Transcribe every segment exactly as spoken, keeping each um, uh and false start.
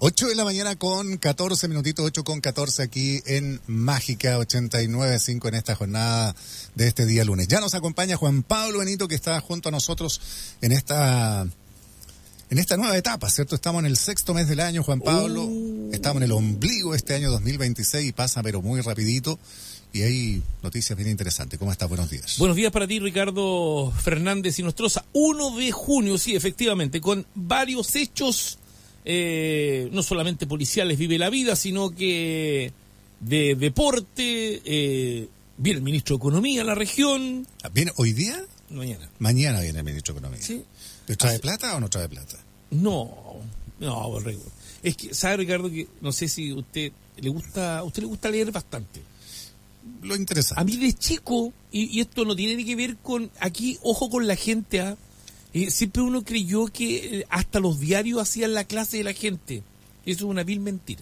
ocho de la mañana con catorce minutitos, ocho con catorce aquí en Mágica ochenta y nueve punto cinco en esta jornada de este día lunes. Ya nos acompaña Juan Pablo Benito, que está junto a nosotros en esta en esta nueva etapa, ¿cierto? Estamos en el sexto mes del año, Juan Pablo. Uh. Estamos en el ombligo de este año dos mil veintiséis y pasa pero muy rapidito. Y hay noticias bien interesantes. ¿Cómo estás? Buenos días. Buenos días para ti, Ricardo Fernández y Nostroza. uno de junio, sí, efectivamente, con varios hechos, eh, no solamente policiales, vive la vida, sino que de deporte. Eh, viene el ministro de Economía a la región. ¿Viene hoy día? Mañana. Mañana viene el ministro de Economía. Sí. ¿Pero trae plata o no trae plata? No, no, Borrego. Es que, ¿sabe, Ricardo, que no sé si usted le gusta, a usted le gusta leer bastante? Lo interesante. A mí de chico, y, y esto no tiene que ver con, aquí, ojo con la gente, ¿ah? eh, siempre uno creyó que eh, hasta los diarios hacían la clase de la gente. Eso es una vil mentira.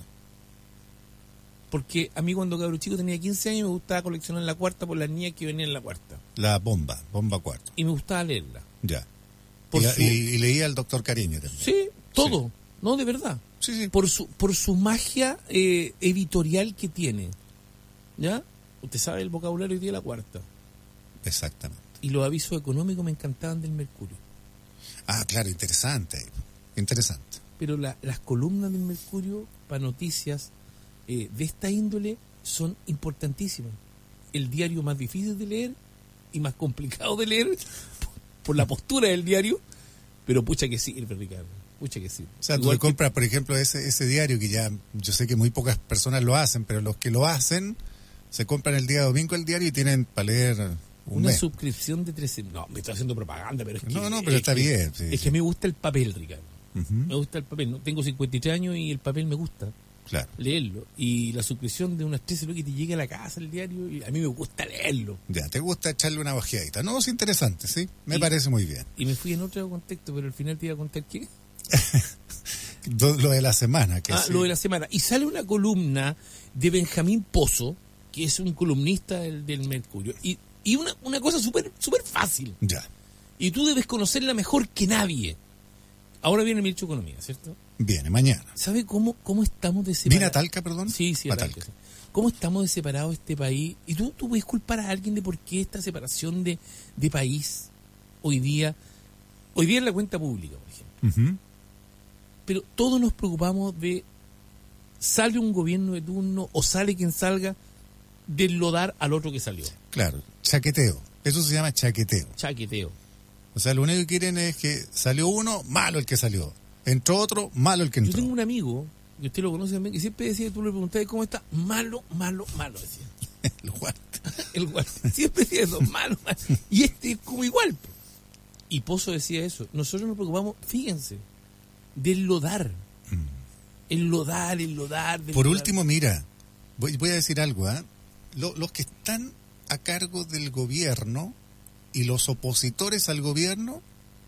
Porque a mí cuando cabro chico tenía quince años me gustaba coleccionar la cuarta por las niñas que venían en la cuarta. La bomba, bomba cuarta. Y me gustaba leerla. Ya. Y, su... y, y leía al doctor Cariño también. Sí, todo. Sí. No, de verdad. Sí, sí. Por su, por su magia eh, editorial que tiene. ¿Ya? Usted sabe el vocabulario de la cuarta. Exactamente. Y los avisos económicos me encantaban del Mercurio. Ah, claro, interesante. Interesante. Pero la, las columnas del Mercurio para noticias eh, de esta índole son importantísimas. El diario más difícil de leer y más complicado de leer por la postura del diario, pero pucha que sirve, Ricardo. Pucha que sirve. O sea, Igual tú que... compras, por ejemplo, ese, ese diario que ya, yo sé que muy pocas personas lo hacen, pero los que lo hacen se compran el día domingo el diario y tienen para leer un una mes. Suscripción de trece... No, me estoy haciendo propaganda, pero es que... No, no, pero está que, bien. Sí, es sí. que me gusta el papel, Ricardo. Uh-huh. Me gusta el papel. ¿No? Tengo cincuenta y tres años y el papel me gusta. Claro. Leerlo. Y la suscripción de unas trece lucas que te llegue a la casa el diario, y a mí me gusta leerlo. Ya, te gusta echarle una ojeadita. No, es interesante, sí. Me y, parece muy bien. Y me fui en otro contexto, pero al final te iba a contar qué. Lo de la semana. Que ah, sí. Lo de la semana. Y sale una columna de Benjamín Pozo, que es un columnista del, del Mercurio. Y, y una, una cosa súper súper fácil. Ya. Y tú debes conocerla mejor que nadie. Ahora viene el ministro de Economía, ¿cierto? Viene, mañana. ¿Sabe cómo, cómo estamos de separados? ¿Viene a Talca, perdón? Sí, sí, a Talca. Talca. ¿Cómo estamos de separados este país? Y tú, tú puedes culpar a alguien de por qué esta separación de, de país hoy día, hoy día en la cuenta pública, por ejemplo. Uh-huh. Pero todos nos preocupamos de, sale un gobierno de turno o sale quien salga, de enlodar al otro que salió. Claro, chaqueteo. Eso se llama chaqueteo. Chaqueteo. O sea, lo único que quieren es que salió uno, malo el que salió. Entró otro, malo el que entró. Yo tengo un amigo, y usted lo conoce también, que siempre decía, tú le preguntabas cómo está, malo, malo, malo, decía. El guante. El guante. Siempre decía eso, malo, malo. Y este es como igual. Y Pozo decía eso. Nosotros nos preocupamos, fíjense, de enlodar. Mm. Enlodar, enlodar. Por último, mira, voy, voy a decir algo, ¿eh? Lo, los que están a cargo del gobierno y los opositores al gobierno,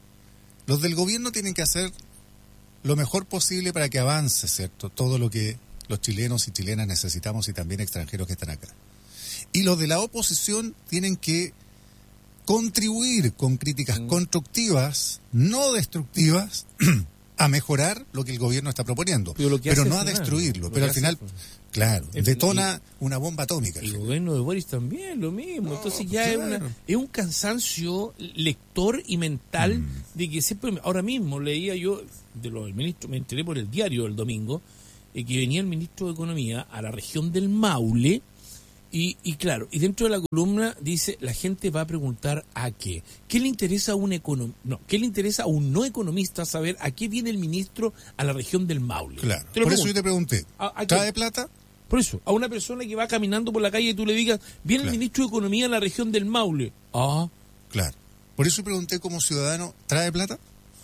los del gobierno tienen que hacer lo mejor posible para que avance, ¿cierto? Todo lo que los chilenos y chilenas necesitamos y también extranjeros que están acá. Y los de la oposición tienen que contribuir con críticas mm. constructivas, no destructivas, a mejorar lo que el gobierno está proponiendo, pero, pero no a destruirlo. Pero al final, claro, el, detona y, una bomba atómica. El gobierno de Boris también, lo mismo. No, Entonces ya claro. es, una, es un cansancio lector y mental mm. de que siempre, ahora mismo leía yo, de lo del ministro, me enteré por el diario el domingo, eh, que venía el ministro de Economía a la región del Maule. Y, y claro, y dentro de la columna dice, la gente va a preguntar a qué. ¿Qué le interesa a un econom- no, ¿qué le interesa a un no economista saber a qué viene el ministro a la región del Maule? Claro, por pregunto. Eso yo te pregunté, ¿a, a ¿trae plata? Por eso, a una persona que va caminando por la calle y tú le digas, viene claro. el ministro de Economía a la región del Maule. Ah, claro. Por eso pregunté como ciudadano, ¿trae plata?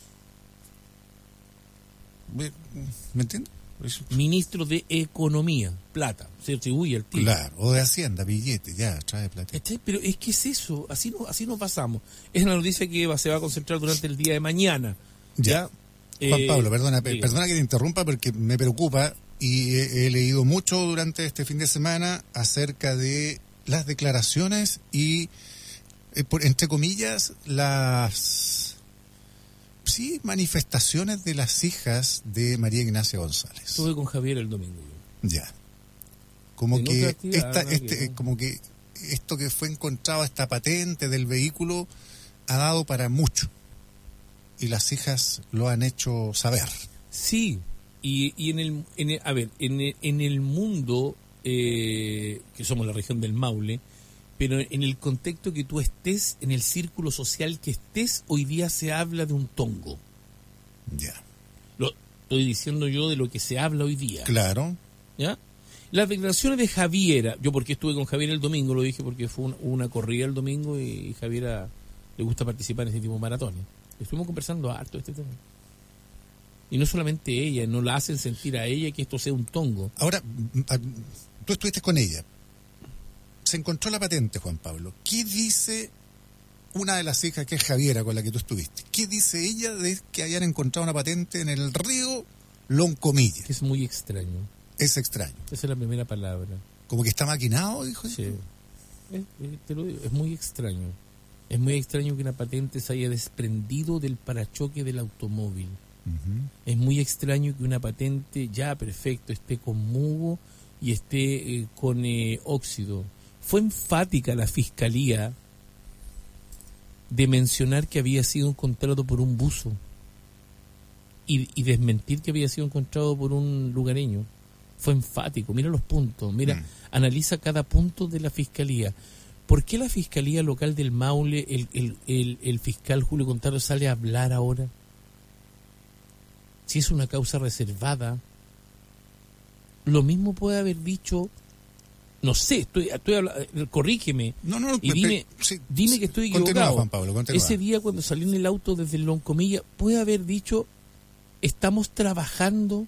¿Me, ¿me entiendes? Ministro de Economía, plata, se atribuye al título. Claro, o de Hacienda, billete, ya, trae plata. Este, pero es que es eso, así nos, así nos pasamos. Es una noticia que va, se va a concentrar durante el día de mañana. Ya. ya. Juan eh, Pablo, perdona, diga. perdona que te interrumpa porque me preocupa y he, he leído mucho durante este fin de semana acerca de las declaraciones y, eh, por, entre comillas, las sí manifestaciones de las hijas de María Ignacia González. Estuve con Javier el domingo. Ya. Como En que otra actividad, esta, ¿no? este, Que- como que esto que fue encontrado, esta patente del vehículo, ha dado para mucho. Y las hijas lo han hecho saber. Sí, y, y en, el, en el- a ver, en el, en el mundo, eh, que somos la región del Maule, pero en el contexto que tú estés, en el círculo social que estés, hoy día se habla de un tongo. Ya. Lo estoy diciendo yo de lo que se habla hoy día. Claro. ¿Ya? Las declaraciones de Javiera, yo porque estuve con Javier el domingo, lo dije porque fue una, una corrida el domingo y Javiera le gusta participar en ese tipo de maratones. Estuvimos conversando harto de este tema. Y no solamente ella, no la hacen sentir a ella que esto sea un tongo. Ahora, m- a- tú estuviste con ella. Se encontró la patente, Juan Pablo. ¿Qué dice una de las hijas, que es Javiera, con la que tú estuviste? ¿Qué dice ella de que hayan encontrado una patente en el río Loncomilla? Que es muy extraño. Es extraño. Esa es la primera palabra. Como que está maquinado, dijo. Sí. Es- es- te lo digo, es muy extraño. Es muy extraño que una patente se haya desprendido del parachoque del automóvil. Ujú. Es muy extraño que una patente, ya perfecto, esté con mugo y esté eh, con eh, óxido. Fue enfática la fiscalía de mencionar que había sido encontrado por un buzo y, y desmentir que había sido encontrado por un lugareño. Fue enfático. Mira los puntos, mira, Mm. analiza cada punto de la fiscalía. ¿Por qué la fiscalía local del Maule, el, el, el, el fiscal Julio Contaro sale a hablar ahora? Si es una causa reservada, lo mismo puede haber dicho, no sé, estoy, estoy hablando, corrígeme, No, no, y pe- dime, pe- sí, dime sí. que estoy Continúa, equivocado. Juan Pablo, continúa. Ese día cuando salió en el auto desde el Loncomilla, puede haber dicho, estamos trabajando,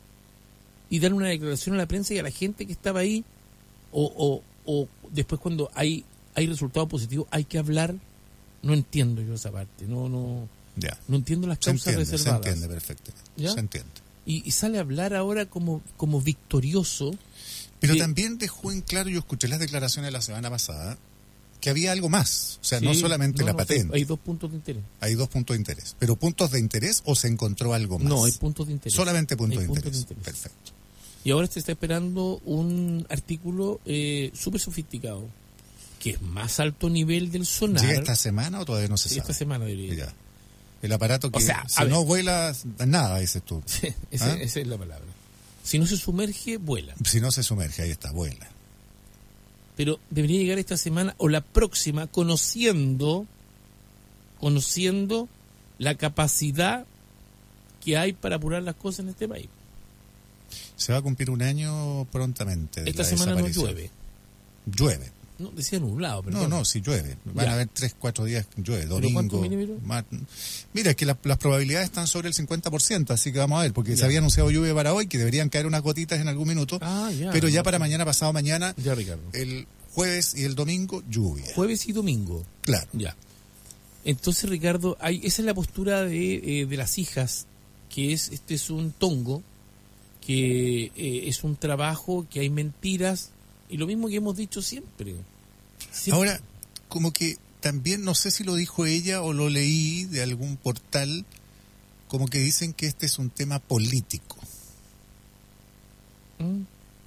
y dar una declaración a la prensa y a la gente que estaba ahí, o, o, o después cuando hay, hay resultados positivos, hay que hablar. No entiendo yo esa parte, no, no, Ya. no entiendo las Se causas entiende, se reservadas. entiende perfectamente. ¿Ya? Se entiende. Y, y sale a hablar ahora como, como victorioso. Pero de- también dejó en claro, yo escuché las declaraciones la semana pasada, que había algo más. O sea, Sí, no solamente no, la no, patente. Hay dos puntos de interés. Hay dos puntos de interés. ¿Pero puntos de interés o se encontró algo más? No, hay puntos de interés. Solamente puntos, Hay de, puntos interés. de interés. Perfecto. Y ahora se está esperando un artículo eh, súper sofisticado, que es más alto nivel del sonar. ¿Llega esta semana o todavía no se Sí, sabe? esta semana debería. Ya. El aparato que O sea, si a no ver. vuela, nada, dices tú. Sí, ese- ¿Ah? esa es la palabra. Si no se sumerge, vuela. Si no se sumerge, ahí está, vuela. Pero debería llegar esta semana o la próxima conociendo, conociendo la capacidad que hay para apurar las cosas en este país. Se va a cumplir un año prontamente de Esta la semana no desaparición. llueve. Llueve. No, decía nublado, No, perdón. no, si llueve. Van Ya. a haber tres, cuatro días que llueve. ¿Pero Domingo. cuántos milímetros? mar- Mira, es que la- las probabilidades están sobre el cincuenta por ciento, así que vamos a ver, porque Ya. se había anunciado lluvia para hoy, que deberían caer unas gotitas en algún minuto. Ah, ya. pero ya No, para no. mañana, pasado mañana, Ya, Ricardo. el jueves y el domingo, lluvia. Jueves y domingo. Claro. Ya. Entonces, Ricardo, hay, esa es la postura de, eh, de las hijas, que es, este es un tongo, que eh, es un trabajo, que hay mentiras, y lo mismo que hemos dicho siempre. Siempre. Ahora, como que también, no sé si lo dijo ella o lo leí de algún portal, como que dicen que este es un tema político. ¿Mm?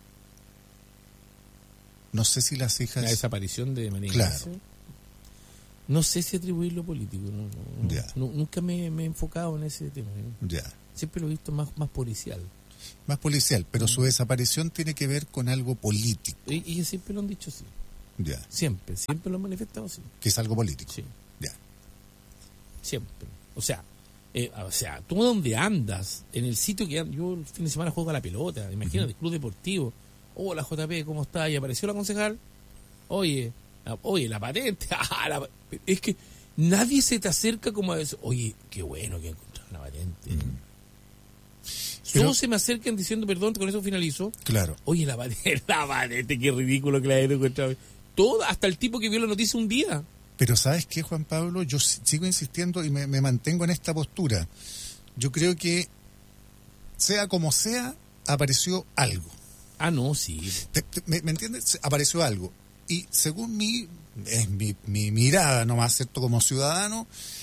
No sé si las hijas... La desaparición de María Claro. Ignacia. No sé si atribuirlo político. No, no, Ya. no- nunca me, me he enfocado en ese tema. ¿eh? Ya. Siempre lo he visto más, más policial. Más policial, pero Mm. su desaparición tiene que ver con algo político. Y, y siempre lo han dicho así. Ya. Siempre, siempre lo han manifestado así. Que es algo político. Sí, Ya. siempre. O sea, eh, o sea, tú donde andas, en el sitio que an- yo el fin de semana juego a la pelota, imagínate, club deportivo. Hola J P, ¿cómo está? Y apareció la concejal. Oye, la- oye, la patente. ah, la pa- es que nadie se te acerca como a eso. Oye, qué bueno que encontraron la patente. Pero- Todos se me acercan diciendo, perdón, con eso finalizo. Claro. Oye, la patente, la patente, qué ridículo que la hayan encontrado. Todo, hasta el tipo que vio la noticia un día. Pero ¿sabes qué, Juan Pablo? Yo si- sigo insistiendo y me, me mantengo en esta postura. Yo creo que, sea como sea, apareció algo. Ah, no, sí. Te- te- ¿Me, me entiendes? Apareció algo. Y según mi, es mi, mi mirada nomás, ¿cierto? Como ciudadano,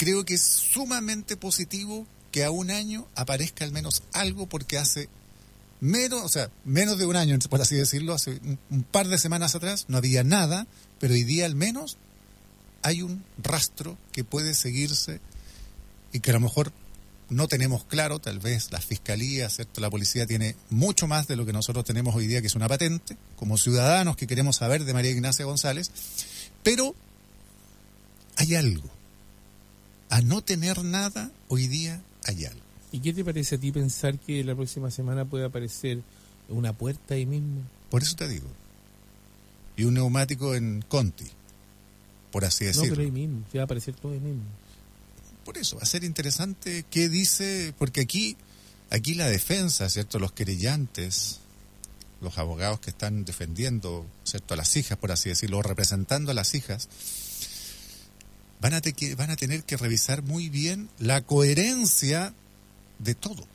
creo que es sumamente positivo que a un año aparezca al menos algo, porque hace menos, o sea, menos de un año, por así decirlo, hace un, un par de semanas atrás no había nada, pero hoy día al menos hay un rastro que puede seguirse y que a lo mejor no tenemos claro, tal vez la fiscalía, ¿cierto? La policía tiene mucho más de lo que nosotros tenemos hoy día, que es una patente, como ciudadanos que queremos saber de María Ignacia González, pero hay algo. A no tener nada, hoy día hay algo. ¿Y qué te parece a ti pensar que la próxima semana puede aparecer una puerta ahí mismo? Por eso te digo. Y un neumático en Conti, por así decirlo. No, pero ahí mismo, se va a aparecer todo ahí mismo. Por eso, va a ser interesante qué dice, porque aquí, aquí la defensa, ¿cierto? Los querellantes, los abogados que están defendiendo, ¿cierto? A las hijas, por así decirlo, o representando a las hijas, van a, te, van a tener que revisar muy bien la coherencia de todo.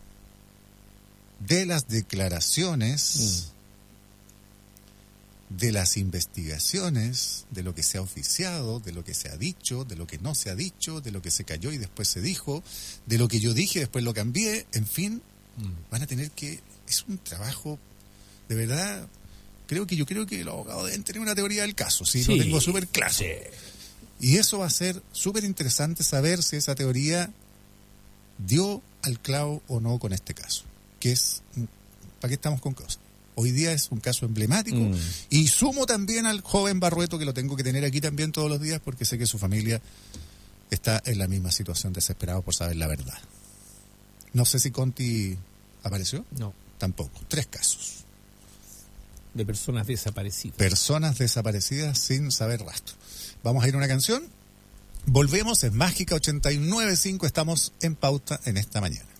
De las declaraciones, mm. de las investigaciones, de lo que se ha oficiado, de lo que se ha dicho, de lo que no se ha dicho, de lo que se cayó y después se dijo, de lo que yo dije y después lo cambié, en fin, mm. van a tener que... Es un trabajo, de verdad, creo que yo creo que los abogados deben tener una teoría del caso, ¿sí? Sí, lo tengo súper claro. Sí. Y eso va a ser súper interesante saber si esa teoría dio al clavo o no con este caso, que es, ¿para qué estamos con cosas? Hoy día es un caso emblemático, mm. y sumo también al joven Barrueto, que lo tengo que tener aquí también todos los días, porque sé que su familia está en la misma situación, desesperado por saber la verdad. No sé si Conti apareció. No. Tampoco. Tres casos. De personas desaparecidas. Personas desaparecidas sin saber rastro. Vamos a ir a una canción. Volvemos en Mágica ochenta y nueve punto cinco. Estamos en pauta en esta mañana.